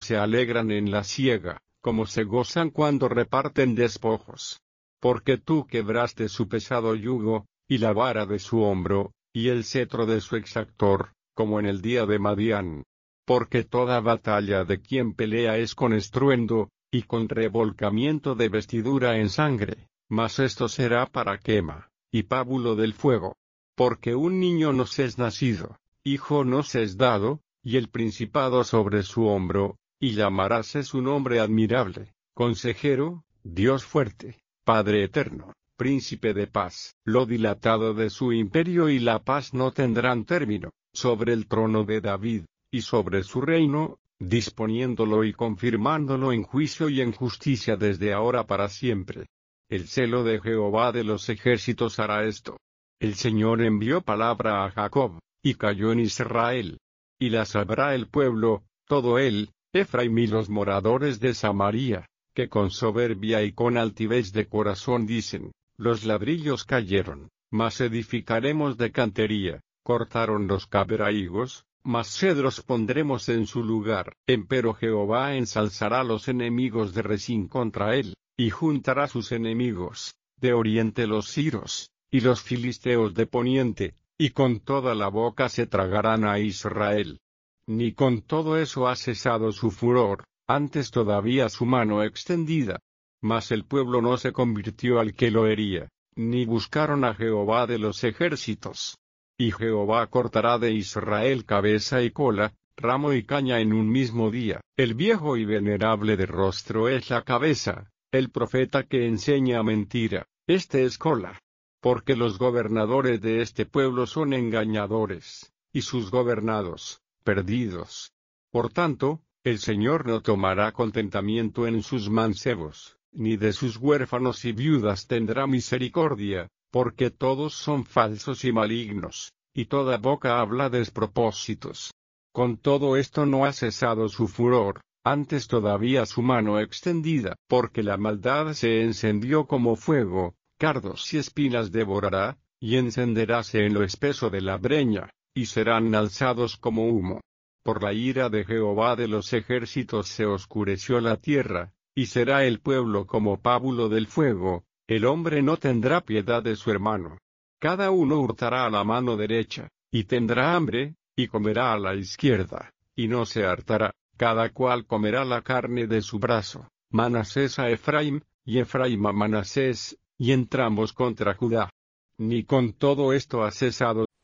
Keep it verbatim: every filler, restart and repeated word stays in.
se alegran en la siega, como se gozan cuando reparten despojos. Porque tú quebraste su pesado yugo, y la vara de su hombro, y el cetro de su exactor, como en el día de Madián. Porque toda batalla de quien pelea es con estruendo, y con revolcamiento de vestidura en sangre, mas esto será para quema, y pábulo del fuego. Porque un niño nos es nacido, hijo nos es dado, y el principado sobre su hombro, y llamarás su nombre admirable, consejero, Dios fuerte, Padre eterno, príncipe de paz. Lo dilatado de su imperio y la paz no tendrán término, sobre el trono de David, y sobre su reino, disponiéndolo y confirmándolo en juicio y en justicia desde ahora para siempre. El celo de Jehová de los ejércitos hará esto. El Señor envió palabra a Jacob, y cayó en Israel. Y la sabrá el pueblo, todo él, Efraim y los moradores de Samaria, que con soberbia y con altivez de corazón dicen, los ladrillos cayeron, mas edificaremos de cantería, cortaron los cabraigos, mas cedros pondremos en su lugar. Empero Jehová ensalzará los enemigos de Resín contra él, y juntará sus enemigos, de oriente los siros, y los filisteos de poniente, y con toda la boca se tragarán a Israel. Ni con todo eso ha cesado su furor, antes todavía su mano extendida. Mas el pueblo no se convirtió al que lo hería, ni buscaron a Jehová de los ejércitos. Y Jehová cortará de Israel cabeza y cola, ramo y caña en un mismo día. El viejo y venerable de rostro es la cabeza, el profeta que enseña mentira, este es cola. Porque los gobernadores de este pueblo son engañadores, y sus gobernados, perdidos. Por tanto, el Señor no tomará contentamiento en sus mancebos, ni de sus huérfanos y viudas tendrá misericordia, porque todos son falsos y malignos, y toda boca habla despropósitos. Con todo esto no ha cesado su furor, antes todavía su mano extendida, porque la maldad se encendió como fuego, cardos y espinas devorará, y encenderáse en lo espeso de la breña, y serán alzados como humo. Por la ira de Jehová de los ejércitos se oscureció la tierra, y será el pueblo como pábulo del fuego, el hombre no tendrá piedad de su hermano. Cada uno hurtará a la mano derecha, y tendrá hambre, y comerá a la izquierda, y no se hartará, cada cual comerá la carne de su brazo, Manasés a Efraim, y Efraim a Manasés, y entrambos contra Judá. Ni con todo esto ha cesado